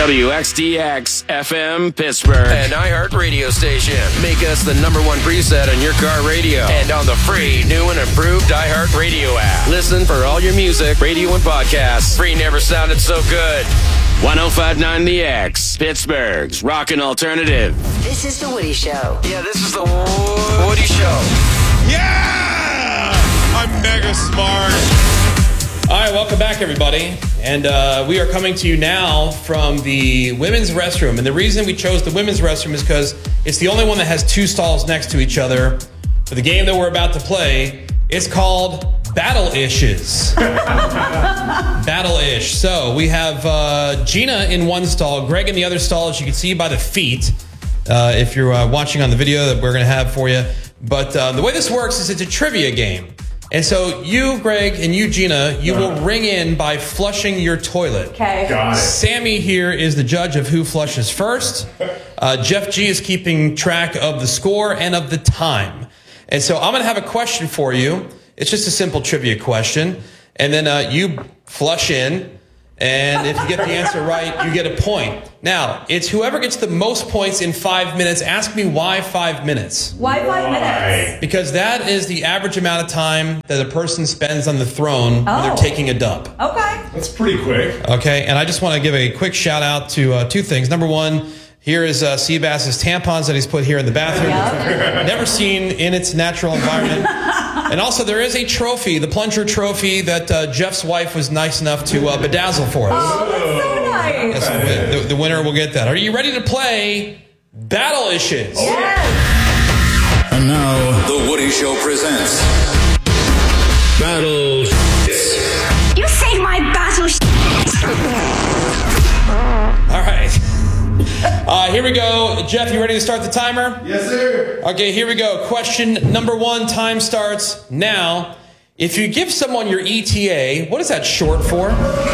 WXDX FM Pittsburgh, an iHeart radio station. Make us the #1 preset on your car radio and on the free new and improved iHeart Radio app. Listen for all your music, radio, and podcasts. Free never sounded so good. 105.9 The X, Pittsburgh's rockin' alternative. This is The Woody Show. Yeah, this is The Woody Show. Yeah! I'm mega smart. All right, welcome back, everybody. And we are coming to you now from the women's restroom. And the reason we chose the women's restroom is because it's the only one that has two stalls next to each other. For the game that we're about to play, it's called Battle-Ishes. Battle-Ish. So we have Gina in one stall, Greg in the other stall, as you can see by the feet, if you're watching on the video that we're going to have for you. But the way this works is it's a trivia game. And so you, Greg, and you, Gina, you will ring in by flushing your toilet. Okay. Got it. Sammy here is the judge of who flushes first. Jeff G is keeping track of the score and of the time. And so I'm going to have a question for you. It's just a simple trivia question. And then you flush in. And if you get the answer right, you get a point. Now, it's whoever gets the most points in 5 minutes. Ask me why 5 minutes? Why 5 minutes? Because that is the average amount of time that a person spends on the throne when they're taking a dump. Okay. That's pretty quick. Okay, and I just want to give a quick shout out to two things. Number one, here is Seabass's tampons that he's put here in the bathroom. Yep. Never seen in its natural environment. And also, there is a trophy, the plunger trophy, that Jeff's wife was nice enough to bedazzle for us. Oh, that's so nice. Yes, the winner will get that. Are you ready to play Battle-Ishes? Yes. And now, The Woody Show presents Battle. You saved my battle. All right. Here we go. Jeff, you ready to start the timer? Yes, sir. Okay, here we go. Question number 1. Time starts now. If you give someone your ETA, what is that short for?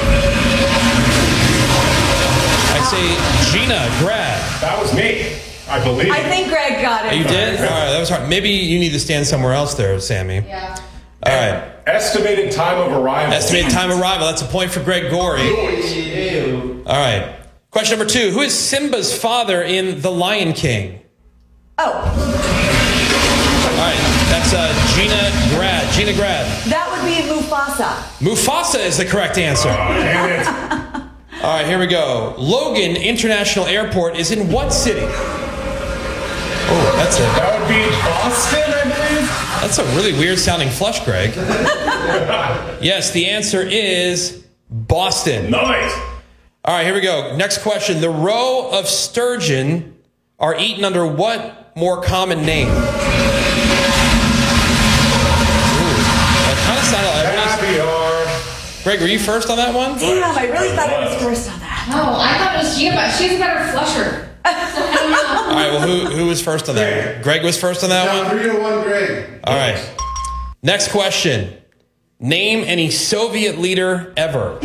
I say Gina, grad. That was me, I believe. I think Greg got it. You did? All right, that was hard. Maybe you need to stand somewhere else there, Sammy. Yeah. All right. Estimated time of arrival. Estimated time of arrival. That's a point for Greg Gorey. All right. Question number 2. Who is Simba's father in The Lion King? Oh, All right. That's Gina Grad. Gina Grad. that would be Mufasa. Mufasa is the correct answer. Damn it. All right, here we go. Logan International Airport is in what city? Oh, that's That would be Boston, I believe. a really weird sounding flush, Greg. Yes, the answer is Boston. Nice. All right, here we go. Next question. The roe of sturgeon are eaten under what more common name? Ooh, that kind of sounded like... Caviar. Greg, were you first on that one? Damn, I really thought I was first on that. Oh, I thought it was Gina, but she's a better flusher. So I don't know. All right, well, who was first on that one? Greg was first on that one? 3-1, Greg. All right. Next question. Name any Soviet leader ever.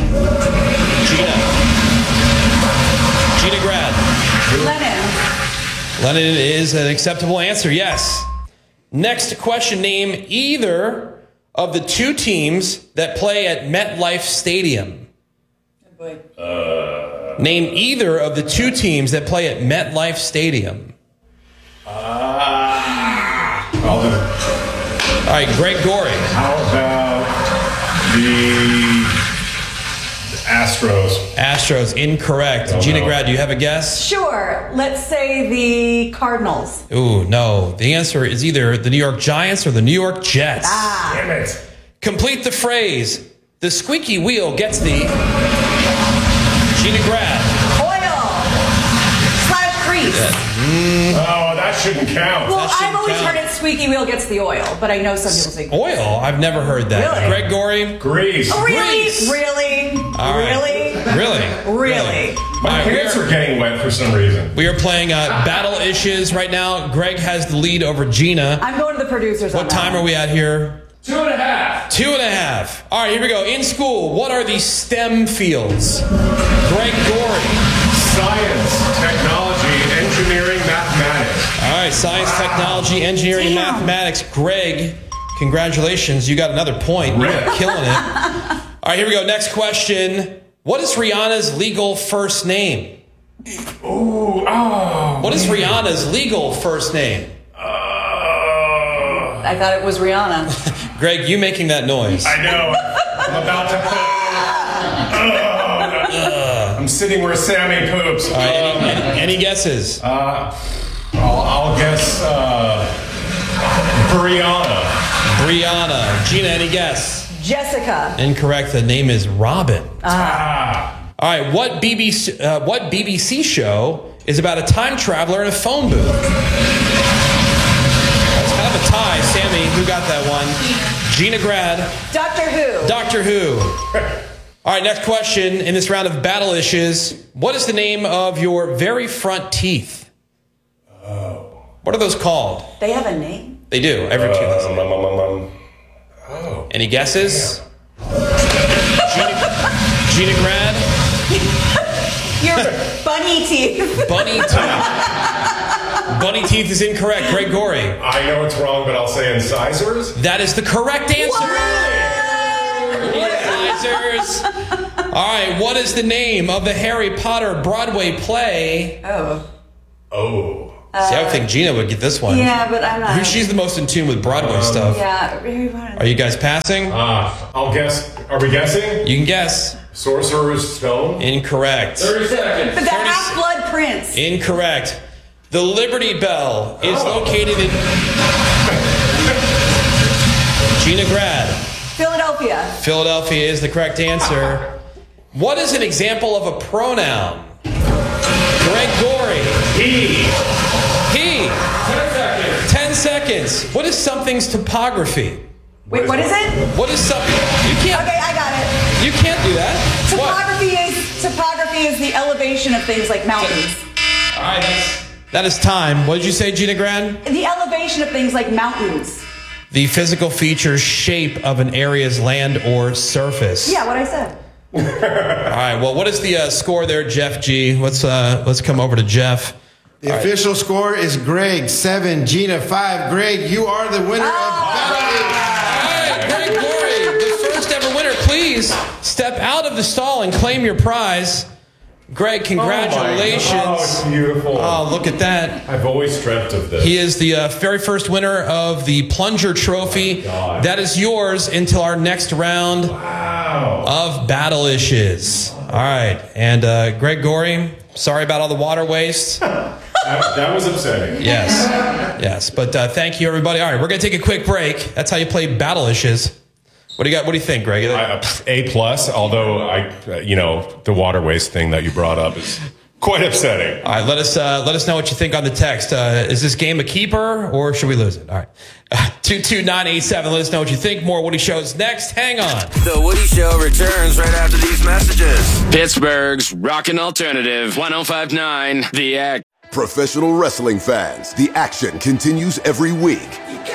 Gina Grad. Lenin. Lenin is an acceptable answer, yes. Next question. Name either of the two teams that play at MetLife Stadium. Name either of the two teams that play at MetLife Stadium. I'll do. All right, Greg Gorey. How about the Astros? Astros, incorrect. Oh, Gina no. Grad, do you have a guess? Sure. Let's say the Cardinals. Ooh, no. The answer is either the New York Giants or the New York Jets. Damn it. Complete the phrase. The squeaky wheel gets the... Gina Grad. Oil. Slash grease. Oh, that shouldn't count. Well, That shouldn't I've always count. heard it squeaky wheel gets the oil, but I know some people say Oil? I've never heard that. Really? Greg Gorey? Grease. Really? Grease. Really? All right. Really? Really? My All right, pants are getting wet for some reason. we are playing Battle-Ishes right now. Greg has the lead over Gina. I'm going to the producers on What that time one. are we at here? 2.5. 2.5. All right, here we go. In school, what are the STEM fields? Greg Gorey. Science, technology, engineering, mathematics. All right, science, technology, engineering, and mathematics. Greg, congratulations. You got another point. You're killing it. All right, here we go. Next question. What is Rihanna's legal first name? Ooh, oh. What is Rihanna's legal first name? I thought it was Rihanna. Greg, you making that noise. I know. I'm about to poop. I'm sitting where Sammy poops. All right, any guesses? I'll guess Brianna. Brianna. Gina, any guess? Jessica. Incorrect. The name is Robin. All right, what BBC show is about a time traveler in a phone booth? That's kind of a tie. Sammy, who got that one? Gina Grad. Doctor Who. Doctor Who. All right, next question in this round of battle-ishes. What is the name of your very front teeth? Oh. What are those called? They have a name? They do. Every tooth has a name. Oh. Any guesses? Gina Grad? Your bunny teeth. Bunny teeth. Bunny teeth is incorrect. Greg Gorey. I know it's wrong, but I'll say incisors. That is the correct answer. Incisors. All right, what is the name of the Harry Potter Broadway play? Oh. See, I would think Gina would get this one. Yeah, but I'm not. She's the most in tune with Broadway stuff. Yeah, Harry Potter. Are you guys passing? I'll guess. Are we guessing? You can guess. Sorcerer's Stone. Incorrect. 30 seconds. But the Half-Blood Prince. Incorrect. The Liberty Bell is located in Gina Grad. Philadelphia. Philadelphia is the correct answer. What is an example of a pronoun? Greg Gorey. He. 10 seconds. What is something's topography? Wait, what is it? What is something? You can't. Okay, I got it. You can't do that. Topography is the elevation of things like mountains. All right, that is time. What did you say, Gina Grad? The elevation of things like mountains. The physical features, shape of an area's land or surface. Yeah, what I said. All right. Well, what is the score there, Jeff G? Let's come over to Jeff. The official score is Greg 7, Gina 5. Greg, you are the winner of Battle. All right, Greg Gorey, the first ever winner. Please step out of the stall and claim your prize. Greg, congratulations. Oh, it's beautiful. Oh, look at that. I've always dreamt of this. He is the very first winner of the Plunger Trophy. That is yours until our next round of Battle-ishes. All right. And Greg Gorey, sorry about all the water waste. That was upsetting. Yes. But thank you, everybody. All right, we're going to take a quick break. That's how you play Battle-ishes. What do you got? What do you think, Greg? A+, although the water waste thing that you brought up is quite upsetting. All right, let us know what you think on the text. Is this game a keeper or should we lose it? All right. 22987. Let us know what you think. More Woody Show's next. Hang on. The Woody Show returns right after these messages. Pittsburgh's Rockin' Alternative 105.9 The X. Professional wrestling fans, the action continues every week.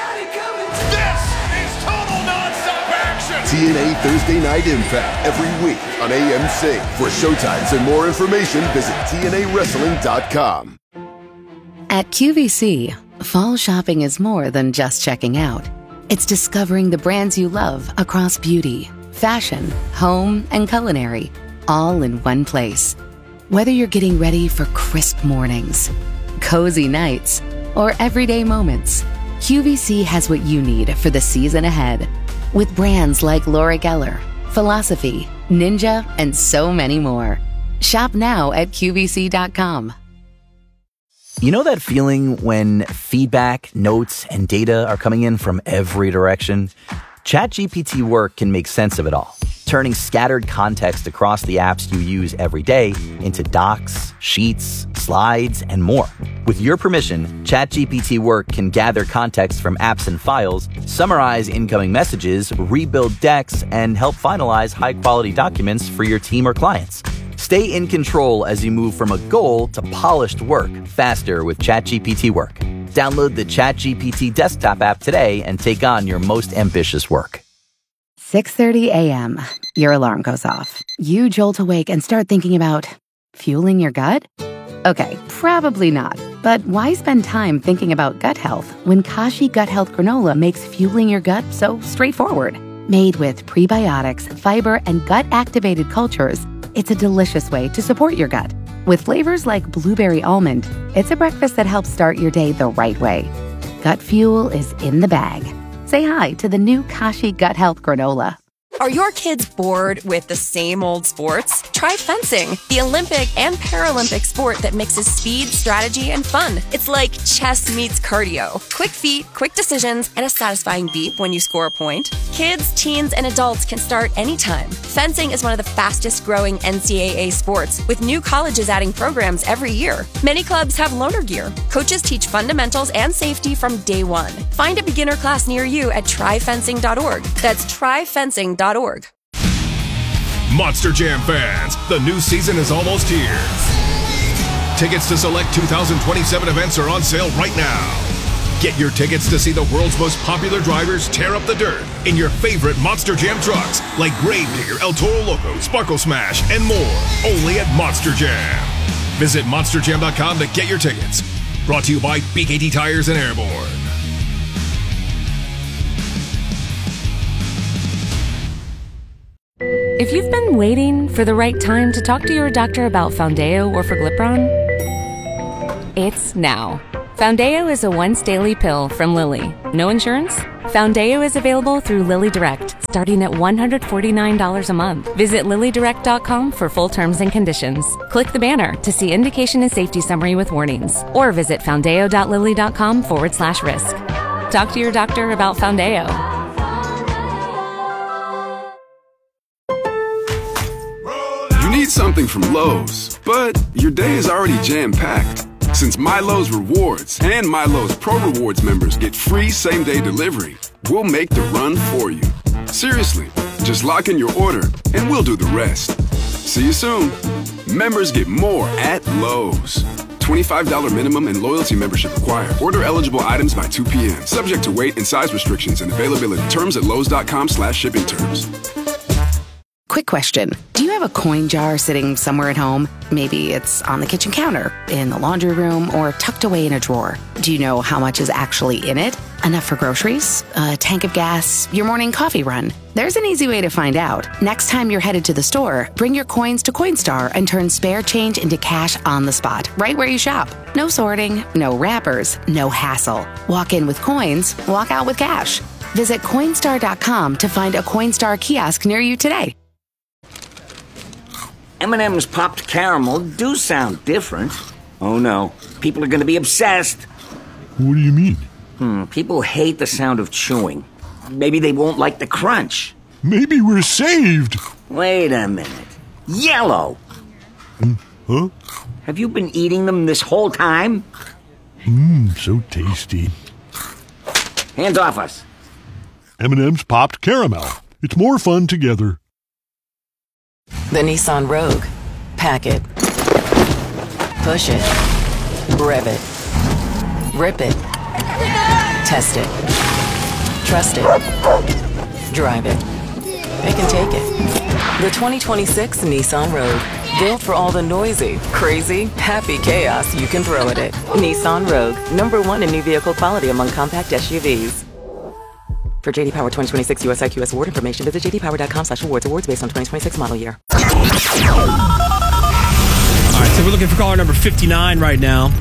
TNA Thursday Night Impact every week on AMC. For showtimes and more information, visit TNAWrestling.com. At QVC, fall shopping is more than just checking out. It's discovering the brands you love across beauty, fashion, home, and culinary, all in one place. Whether you're getting ready for crisp mornings, cozy nights, or everyday moments, QVC has what you need for the season ahead. With brands like Laura Geller, Philosophy, Ninja, and so many more. Shop now at QVC.com. You know that feeling when feedback, notes, and data are coming in from every direction? ChatGPT Work can make sense of it all, turning scattered context across the apps you use every day into docs, sheets, slides, and more. With your permission, ChatGPT Work can gather context from apps and files, summarize incoming messages, rebuild decks, and help finalize high-quality documents for your team or clients. Stay in control as you move from a goal to polished work faster with ChatGPT Work. Download the ChatGPT desktop app today and take on your most ambitious work. 6:30 a.m. Your alarm goes off. You jolt awake and start thinking about fueling your gut? Okay, probably not. But why spend time thinking about gut health when Kashi Gut Health Granola makes fueling your gut so straightforward? Made with prebiotics, fiber, and gut-activated cultures, it's a delicious way to support your gut. With flavors like blueberry almond, it's a breakfast that helps start your day the right way. Gut Fuel is in the bag. Say hi to the new Kashi Gut Health Granola. Are your kids bored with the same old sports? Try fencing, the Olympic and Paralympic sport that mixes speed, strategy, and fun. It's like chess meets cardio. Quick feet, quick decisions, and a satisfying beep when you score a point. Kids, teens, and adults can start anytime. Fencing is one of the fastest growing NCAA sports, with new colleges adding programs every year. Many clubs have loaner gear. Coaches teach fundamentals and safety from day one. Find a beginner class near you at tryfencing.org. That's tryfencing.org. Monster Jam fans, the new season is almost here. Tickets to select 2027 events are on sale right now. Get your tickets to see the world's most popular drivers tear up the dirt in your favorite Monster Jam trucks like Gravedigger, El Toro Loco, Sparkle Smash, and more. Only at Monster Jam. Visit monsterjam.com to get your tickets. Brought to you by BKT Tires and Airborne. If you've been waiting for the right time to talk to your doctor about Foundeo or Forglipron, it's now. Foundeo is a once-daily pill from Lilly. No insurance? Foundeo is available through Lilly Direct, starting at $149 a month. Visit LillyDirect.com for full terms and conditions. Click the banner to see indication and safety summary with warnings, or visit foundeo.lilly.com/risk. Talk to your doctor about Foundeo. You need something from Lowe's, but your day is already jam-packed. Since MyLowe's Rewards and MyLowe's Pro Rewards members get free same-day delivery, we'll make the run for you. Seriously, just lock in your order and we'll do the rest. See you soon. Members get more at Lowe's. $25 minimum and loyalty membership required. Order eligible items by 2 p.m. Subject to weight and size restrictions and availability. Terms at lowes.com/shipping terms. Quick question. Do you have a coin jar sitting somewhere at home? Maybe it's on the kitchen counter, in the laundry room, or tucked away in a drawer. Do you know how much is actually in it? Enough for groceries? A tank of gas? Your morning coffee run? There's an easy way to find out. Next time you're headed to the store, bring your coins to Coinstar and turn spare change into cash on the spot, right where you shop. No sorting, no wrappers, no hassle. Walk in with coins, walk out with cash. Visit Coinstar.com to find a Coinstar kiosk near you today. M&M's Popped Caramel do sound different. Oh no, people are going to be obsessed. What do you mean? People hate the sound of chewing. Maybe they won't like the crunch. Maybe we're saved. Wait a minute. Yellow! Huh? Have you been eating them this whole time? So tasty. Hands off us. M&M's Popped Caramel. It's more fun together. The Nissan Rogue. Pack it. Push it. Rev it. Rip it. Test it. Trust it. Drive it. They can take it. The 2026 Nissan Rogue. Built for all the noisy, crazy, happy chaos you can throw at it. Nissan Rogue. #1 in new vehicle quality among compact SUVs. For JD Power 2026 US IQS award information, visit jdpower.com/awards. Awards based on 2026 model year. All right, so we're looking for caller number 59 right now.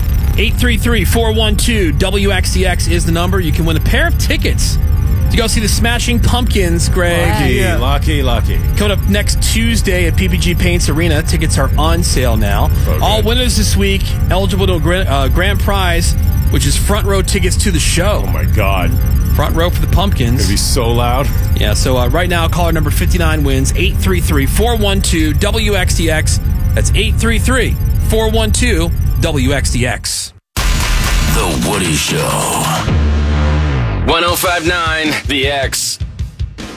833-412-WXDX is the number. You can win a pair of tickets to go see the Smashing Pumpkins, Greg. Lucky. Coming up next Tuesday at PPG Paints Arena. Tickets are on sale now. All winners this week eligible to a grand prize, which is front row tickets to the show. Oh, my God. Front row for the Pumpkins. It'll be so loud. Yeah, so right now, caller number 59 wins. 833-412-WXDX. That's 833-412-WXDX. The Woody Show. 105.9 The X.